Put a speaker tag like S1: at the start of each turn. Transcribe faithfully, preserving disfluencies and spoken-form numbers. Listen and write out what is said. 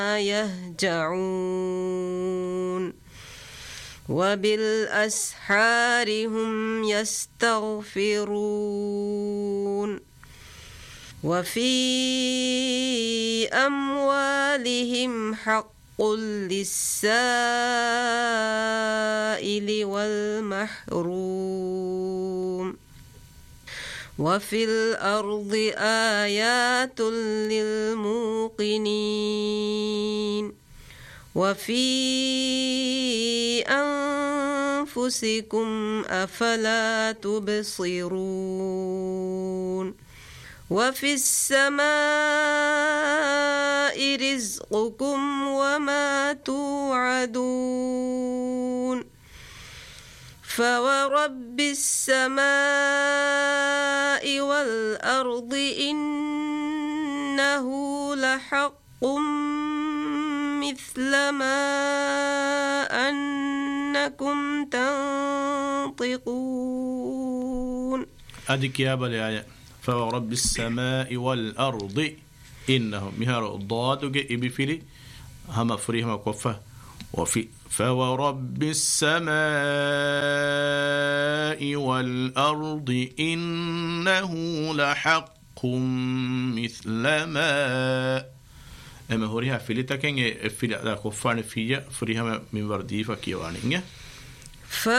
S1: يهجعون وبالأسحار هم يستغفرون وفي أموالهم حق للسائل والمحروم وفي الأرض آيات للموقنين وفي أنفسكم أفلا تبصرون وفي السماء رزقكم وما توعدون فورب السماء والأرض إنه لحق مثل ما أنكم تنطقون.
S2: أديك يا بلي فورب السماء والأرض إنهم مهار الضاد إبفلي هم فريهم كفة وفي فورب السماء والأرض إنه لحق مثل ما أما هوريها فيلي تكين فيلي كفان فيا فريهم من وردي فكيوانية